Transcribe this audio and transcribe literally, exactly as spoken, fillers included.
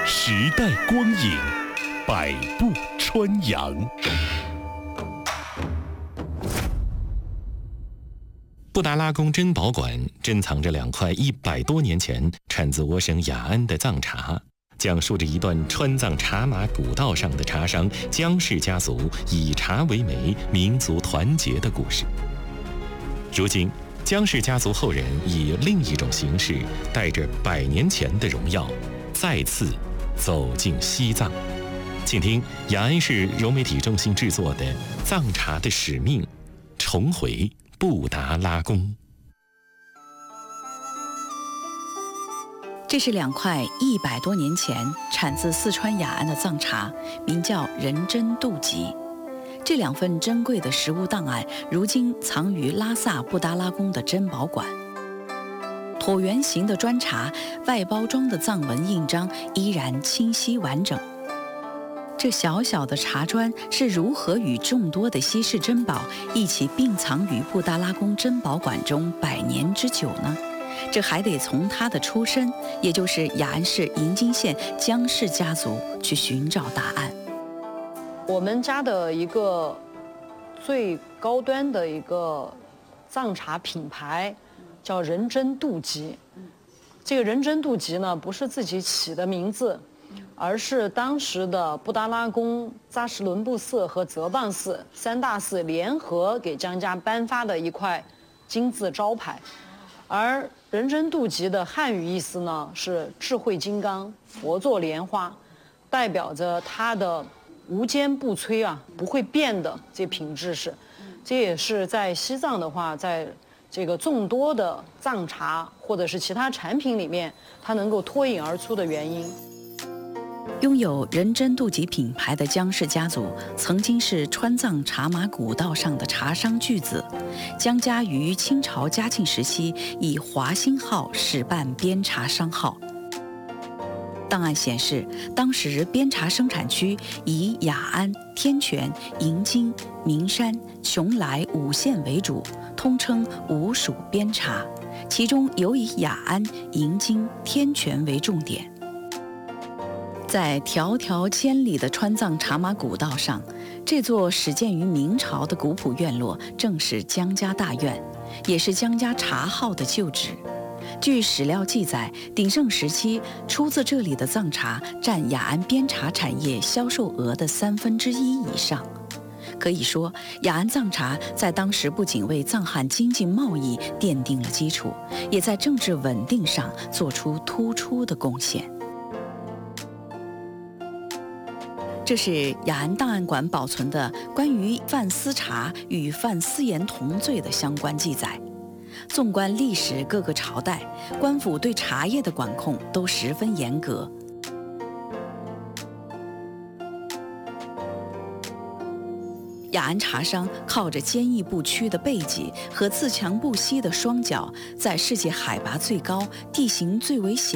时代光影，百步穿杨。布达拉宫珍宝馆珍藏着两块一百多年前产自我省雅安的藏茶，讲述着一段川藏茶马古道上的茶商江氏家族以茶为媒、民族团结的故事。如今，江氏家族后人以另一种形式，带着百年前的荣耀，再次走进西藏。请听雅安市融媒体中心制作的《藏茶的使命》，重回布达拉宫。 这是两块一百多年前产自四川雅安的藏茶，名叫仁真度吉。这两份珍贵的实物档案，如今藏于拉萨布达拉宫的珍宝馆。椭圆形的砖茶，外包装的藏文印章依然清晰完整。这小小的茶砖是如何与众多的稀世珍宝一起并藏于布达拉宫珍宝馆中百年之久呢？这还得从它的出身，也就是雅安市银津县江氏家族去寻找答案。 我们家的一个最高端的一个藏茶品牌叫仁真度吉。这个仁真度吉呢，不是自己起的名字，而是当时的布达拉宫、扎什伦布寺和泽邦寺三大寺联合给江家颁发的一块金字招牌。而仁真度吉的汉语意思呢是智慧金刚、佛座莲花，代表着它的无坚不摧啊，不会变的这品质是。这也是在西藏的话，在这个众多的藏茶或者是其他产品里面，它能够脱颖而出的原因。 拥有仁真度吉品牌的江氏家族，曾经是川藏茶马古道上的茶商巨子。江家于清朝嘉庆时期以华兴号始办边茶商号。档案显示，当时边茶生产区以雅安、天全、银津、名山、邛崃五县为主，通称五属边茶，其中尤以雅安、银津、天全为重点。在迢迢千里的川藏茶马古道上，这座始建于明朝的古朴院落正是江家大院，也是江家茶号的旧址。据史料记载，鼎盛时期出自这里的藏茶占雅安边茶产业销售额的三分之一以上。可以说，雅安藏茶在当时不仅为藏汉经济贸易奠定了基础，也在政治稳定上做出突出的贡献。这是雅安档案馆保存的关于范思茶与范思言同罪的相关记载。纵观历史各个朝代，官府对茶叶的管控都十分严格。雅安茶商靠着坚毅不屈的背脊和自强不息的双脚，在世界海拔最高、地形最为险